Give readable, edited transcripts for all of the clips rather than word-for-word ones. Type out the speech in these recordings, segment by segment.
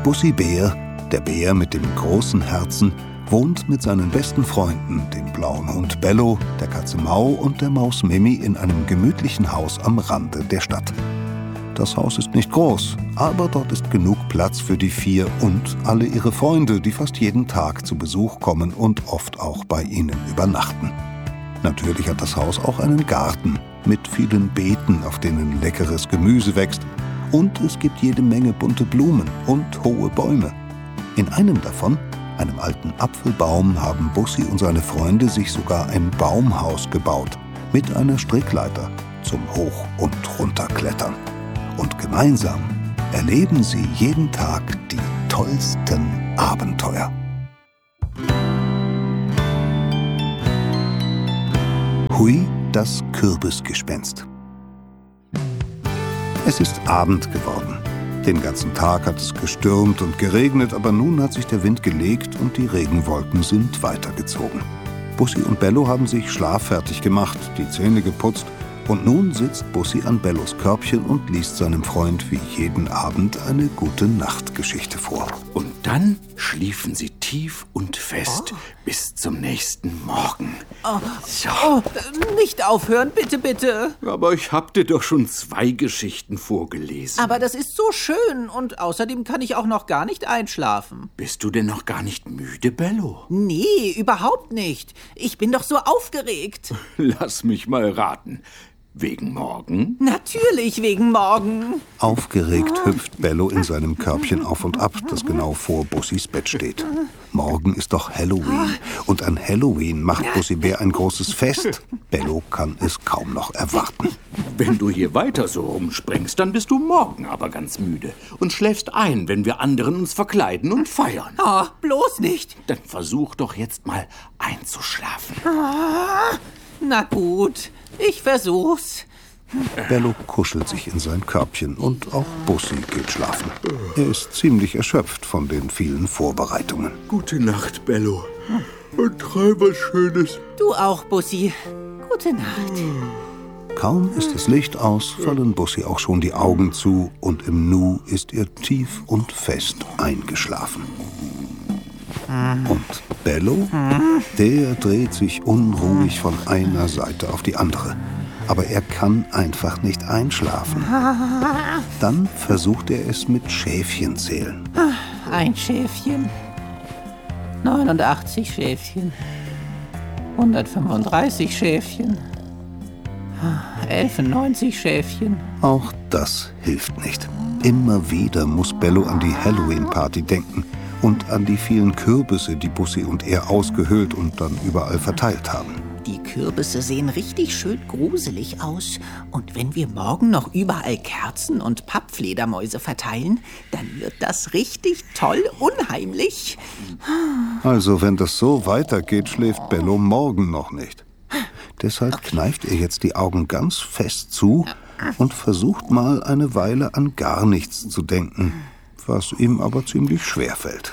Bussi Bär, der Bär mit dem großen Herzen, wohnt mit seinen besten Freunden, dem blauen Hund Bello, der Katze Mau und der Maus Mimi in einem gemütlichen Haus am Rande der Stadt. Das Haus ist nicht groß, aber dort ist genug Platz für die 4 und alle ihre Freunde, die fast jeden Tag zu Besuch kommen und oft auch bei ihnen übernachten. Natürlich hat das Haus auch einen Garten mit vielen Beeten, auf denen leckeres Gemüse wächst. Und es gibt jede Menge bunte Blumen und hohe Bäume. In einem davon, einem alten Apfelbaum, haben Bussi und seine Freunde sich sogar ein Baumhaus gebaut mit einer Strickleiter zum Hoch- und Runterklettern. Und gemeinsam erleben sie jeden Tag die tollsten Abenteuer. Hui, das Kürbisgespenst. Es ist Abend geworden. Den ganzen Tag hat es gestürmt und geregnet, aber nun hat sich der Wind gelegt und die Regenwolken sind weitergezogen. Bussi und Bello haben sich schlaffertig gemacht, die Zähne geputzt und nun sitzt Bussi an Bellos Körbchen und liest seinem Freund wie jeden Abend eine Gute-Nacht-Geschichte vor. Und dann schliefen sie tief und fest bis zum nächsten Morgen. Nicht aufhören, bitte, bitte. Aber ich hab dir doch schon 2 Geschichten vorgelesen. Aber das ist so schön und außerdem kann ich auch noch gar nicht einschlafen. Bist du denn noch gar nicht müde, Bello? Nee, überhaupt nicht. Ich bin doch so aufgeregt. Lass mich mal raten. Wegen morgen? Natürlich wegen morgen. Aufgeregt hüpft Bello in seinem Körbchen auf und ab, das genau vor Bussis Bett steht. Morgen ist doch Halloween. Und an Halloween macht Bussi Bär ein großes Fest. Bello kann es kaum noch erwarten. Wenn du hier weiter so rumspringst, dann bist du morgen aber ganz müde und schläfst ein, wenn wir anderen uns verkleiden und feiern. Oh, bloß nicht. Dann versuch doch jetzt mal einzuschlafen. Na gut, ich versuch's. Bello kuschelt sich in sein Körbchen und auch Bussi geht schlafen. Er ist ziemlich erschöpft von den vielen Vorbereitungen. Gute Nacht, Bello. Und träum was Schönes. Du auch, Bussi. Gute Nacht. Kaum ist das Licht aus, fallen Bussi auch schon die Augen zu und im Nu ist er tief und fest eingeschlafen. Und Bello, der dreht sich unruhig von einer Seite auf die andere. Aber er kann einfach nicht einschlafen. Dann versucht er es mit Schäfchenzählen. Ein Schäfchen. 89 Schäfchen. 135 Schäfchen. 91 Schäfchen. Auch das hilft nicht. Immer wieder muss Bello an die Halloween-Party denken und an die vielen Kürbisse, die Bussi und er ausgehöhlt und dann überall verteilt haben. Die Kürbisse sehen richtig schön gruselig aus. Und wenn wir morgen noch überall Kerzen und Pappfledermäuse verteilen, dann wird das richtig toll unheimlich. Also, wenn das so weitergeht, schläft Bello morgen noch nicht. Deshalb kneift er jetzt die Augen ganz fest zu und versucht mal eine Weile an gar nichts zu denken, was ihm aber ziemlich schwer fällt.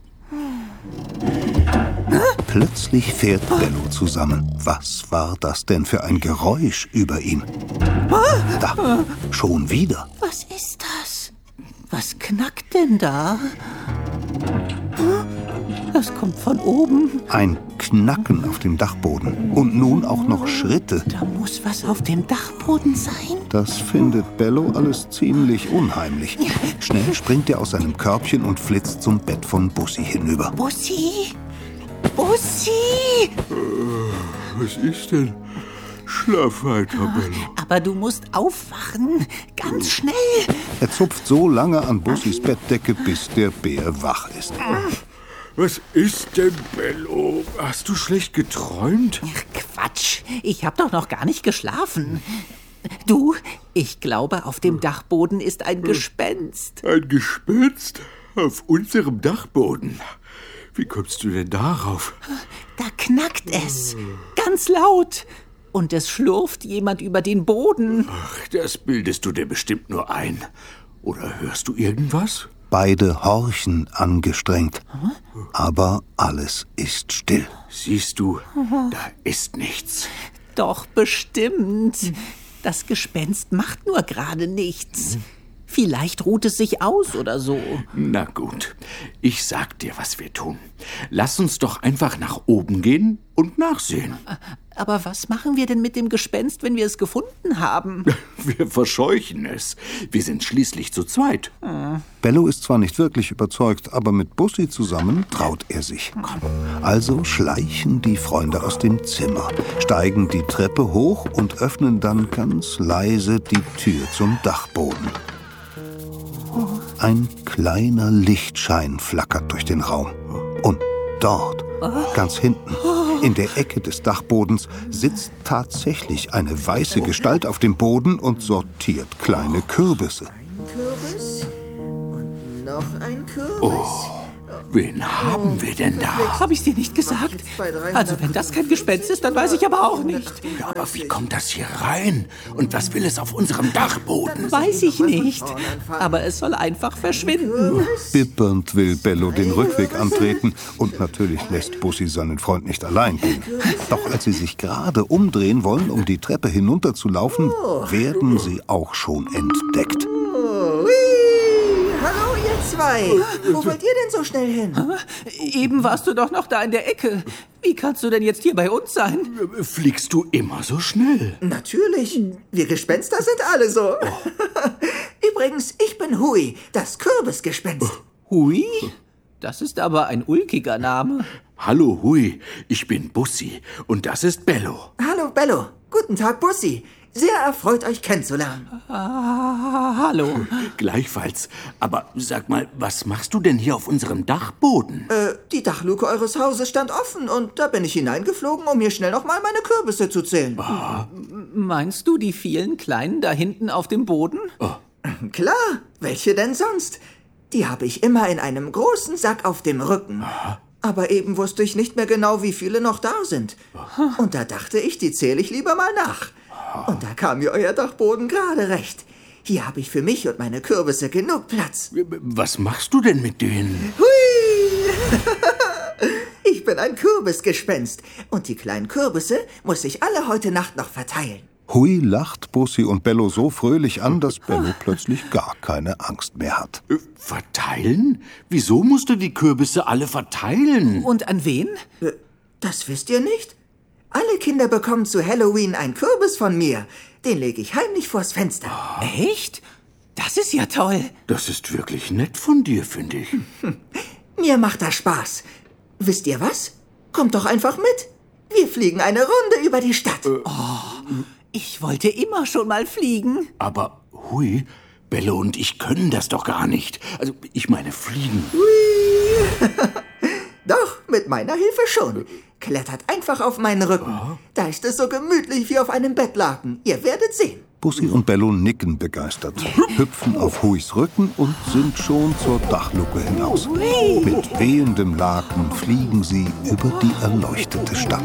Plötzlich fährt Bello zusammen. Was war das denn für ein Geräusch über ihm? Da, schon wieder. Was ist das? Was knackt denn da? Das kommt von oben. Ein Knacken auf dem Dachboden und nun auch noch Schritte. Da muss was auf dem Dachboden sein. Das findet Bello alles ziemlich unheimlich. Schnell springt er aus seinem Körbchen und flitzt zum Bett von Bussi hinüber. Bussi! Bussi! Was ist denn? Schlaf weiter, Bello. Aber du musst aufwachen. Ganz schnell. Er zupft so lange an Bussis Bettdecke, bis der Bär wach ist. Was ist denn, Bello? Hast du schlecht geträumt? Ach, Quatsch. Ich hab doch noch gar nicht geschlafen. Du, ich glaube, auf dem Dachboden ist ein Gespenst. Ein Gespenst? Auf unserem Dachboden? Wie kommst du denn darauf? Da knackt es. Ganz laut. Und es schlurft jemand über den Boden. Ach, das bildest du dir bestimmt nur ein. Oder hörst du irgendwas? Beide horchen angestrengt. Aber alles ist still. Siehst du, da ist nichts. Doch, bestimmt. Das Gespenst macht nur gerade nichts. Vielleicht ruht es sich aus oder so. Na gut, ich sag dir, was wir tun. Lass uns doch einfach nach oben gehen und nachsehen. Aber was machen wir denn mit dem Gespenst, wenn wir es gefunden haben? Wir verscheuchen es. Wir sind schließlich zu zweit. Bello ist zwar nicht wirklich überzeugt, aber mit Bussi zusammen traut er sich. Also schleichen die Freunde aus dem Zimmer, steigen die Treppe hoch und öffnen dann ganz leise die Tür zum Dachboden. Ein kleiner Lichtschein flackert durch den Raum. Und dort, ganz hinten, in der Ecke des Dachbodens, sitzt tatsächlich eine weiße Gestalt auf dem Boden und sortiert kleine Kürbisse. Kürbis und noch ein Kürbis. Wen haben wir denn da? Habe ich dir nicht gesagt? Also wenn das kein Gespenst ist, dann weiß ich aber auch nicht. Ja, aber wie kommt das hier rein? Und was will es auf unserem Dachboden? Weiß ich nicht. Aber es soll einfach verschwinden. Bibbernd will Bello den Rückweg antreten und natürlich lässt Bussi seinen Freund nicht allein gehen. Doch als sie sich gerade umdrehen wollen, um die Treppe hinunterzulaufen, werden sie auch schon entdeckt. Hallo, ihr zwei. Wo wollt ihr denn so schnell hin? Eben warst du doch noch da in der Ecke. Wie kannst du denn jetzt hier bei uns sein? Fliegst du immer so schnell? Natürlich. Wir Gespenster sind alle so. Übrigens, ich bin Hui, das Kürbisgespenst. Hui? Das ist aber ein ulkiger Name. Hallo Hui, ich bin Bussi und das ist Bello. Hallo, Bello. Guten Tag, Bussi. Sehr erfreut, euch kennenzulernen. Hallo. Gleichfalls. Aber sag mal, was machst du denn hier auf unserem Dachboden? Die Dachluke eures Hauses stand offen und da bin ich hineingeflogen, um hier schnell noch mal meine Kürbisse zu zählen. Meinst du die vielen kleinen da hinten auf dem Boden? Klar, welche denn sonst? Die habe ich immer in einem großen Sack auf dem Rücken. Aber eben wusste ich nicht mehr genau, wie viele noch da sind. Und da dachte ich, die zähle ich lieber mal nach. Und da kam mir euer Dachboden gerade recht. Hier habe ich für mich und meine Kürbisse genug Platz. Was machst du denn mit denen? Hui! Ich bin ein Kürbisgespenst. Und die kleinen Kürbisse muss ich alle heute Nacht noch verteilen. Hui lacht Bussi und Bello so fröhlich an, dass Bello plötzlich gar keine Angst mehr hat. Verteilen? Wieso musst du die Kürbisse alle verteilen? Und an wen? Das wisst ihr nicht? Alle Kinder bekommen zu Halloween einen Kürbis von mir. Den lege ich heimlich vors Fenster. Echt? Das ist ja toll. Das ist wirklich nett von dir, finde ich. Mir macht das Spaß. Wisst ihr was? Kommt doch einfach mit. Wir fliegen eine Runde über die Stadt. Ich wollte immer schon mal fliegen. Aber Hui, Bello und ich können das doch gar nicht. Also, ich meine fliegen. Doch, mit meiner Hilfe schon. Klettert einfach auf meinen Rücken. Da ist es so gemütlich wie auf einem Bettlaken. Ihr werdet sehen. Bussi und Bello nicken begeistert, hüpfen auf Huis Rücken und sind schon zur Dachluke hinaus. Mit wehendem Laken fliegen sie über die erleuchtete Stadt.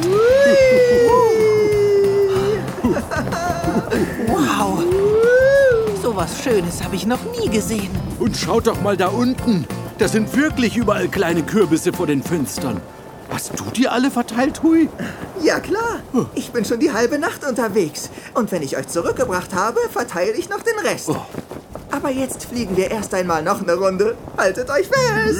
Wow. So was Schönes habe ich noch nie gesehen. Und schaut doch mal da unten. Da sind wirklich überall kleine Kürbisse vor den Fenstern. Hast du die alle verteilt, Hui? Ja klar, ich bin schon die halbe Nacht unterwegs. Und wenn ich euch zurückgebracht habe, verteile ich noch den Rest. Aber jetzt fliegen wir erst einmal noch eine Runde. Haltet euch fest!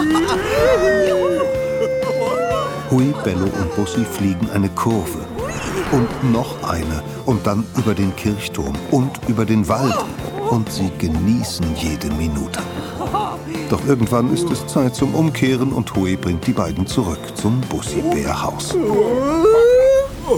Hui, Bello und Bussi fliegen eine Kurve. Und noch eine. Und dann über den Kirchturm und über den Wald. Und sie genießen jede Minute. Doch irgendwann ist es Zeit zum Umkehren und Hui bringt die beiden zurück zum Bussi-Bärhaus. So,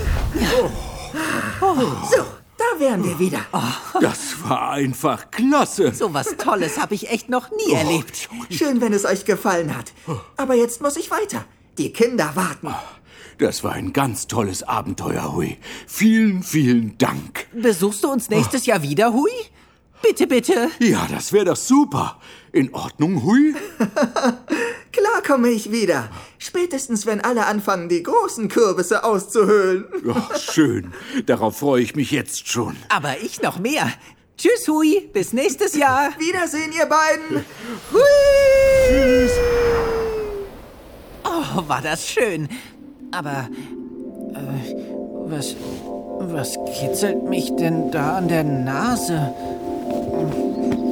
da wären wir wieder. Das war einfach klasse. So was Tolles habe ich echt noch nie erlebt. Schön, wenn es euch gefallen hat. Aber jetzt muss ich weiter. Die Kinder warten. Das war ein ganz tolles Abenteuer, Hui. Vielen, vielen Dank. Besuchst du uns nächstes Jahr wieder, Hui? Bitte, bitte. Ja, das wäre doch super. In Ordnung, Hui? Klar komme ich wieder. Spätestens, wenn alle anfangen, die großen Kürbisse auszuhöhlen. Ach, schön. Darauf freue ich mich jetzt schon. Aber ich noch mehr. Tschüss, Hui. Bis nächstes Jahr. Wiedersehen, ihr beiden. Hui! Oh, war das schön. Aber, was kitzelt mich denn da an der Nase?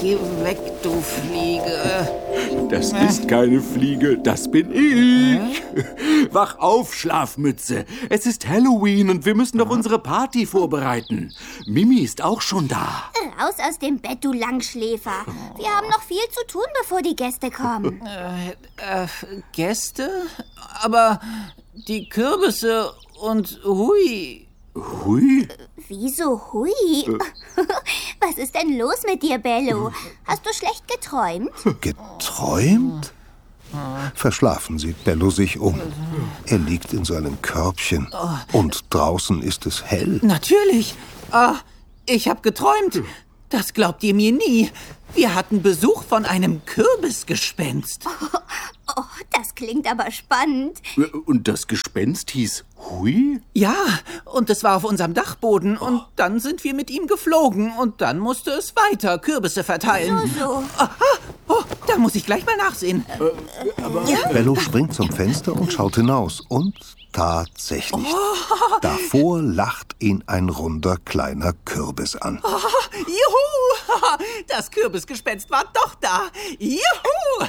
Geh weg, du Fliege. Das ist keine Fliege, das bin ich. Wach auf, Schlafmütze. Es ist Halloween und wir müssen doch unsere Party vorbereiten. Mimi ist auch schon da. Raus aus dem Bett, du Langschläfer. Wir haben noch viel zu tun, bevor die Gäste kommen. Gäste? Aber die Kürbisse und hui. Hui? Wieso hui? Was ist denn los mit dir, Bello? Hast du schlecht geträumt? Geträumt? Verschlafen sieht Bello sich um. Er liegt in seinem Körbchen und draußen ist es hell. Natürlich. Ich habe geträumt. Das glaubt ihr mir nie. Wir hatten Besuch von einem Kürbisgespenst. Oh, das klingt aber spannend. Und das Gespenst hieß Hui? Ja, und es war auf unserem Dachboden. Und dann sind wir mit ihm geflogen. Und dann musste es weiter Kürbisse verteilen. So. Da muss ich gleich mal nachsehen. Bello springt zum Fenster und schaut hinaus. Und tatsächlich, davor lacht ihn ein runder kleiner Kürbis an. Juhu! Das Kürbisgespenst war doch da. Juhu!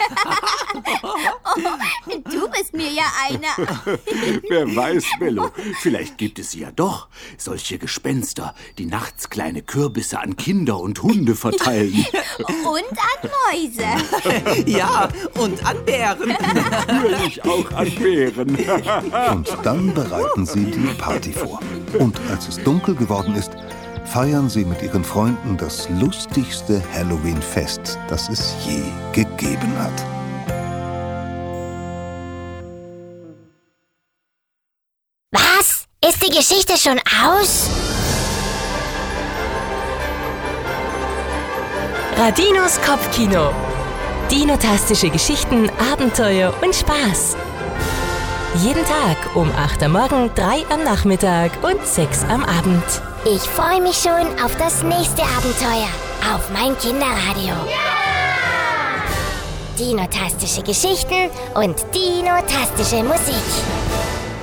Du bist mir ja einer. Wer weiß, Bello, vielleicht gibt es sie ja doch. Solche Gespenster, die nachts kleine Kürbisse an Kinder und Hunde verteilen. Und an Mäuse. Ja, und an Bären. Natürlich auch an Bären. Und dann bereiten sie die Party vor. Und als es dunkel geworden ist, feiern sie mit ihren Freunden das lustigste Halloween-Fest, das es je gegeben hat. Was? Ist die Geschichte schon aus? Radinos Kopfkino. Dinotastische Geschichten, Abenteuer und Spaß. Jeden Tag um 8 am Morgen, 3 am Nachmittag und 6 am Abend. Ich freue mich schon auf das nächste Abenteuer. Auf mein Kinderradio. Dinotastische Geschichten und dinotastische Musik.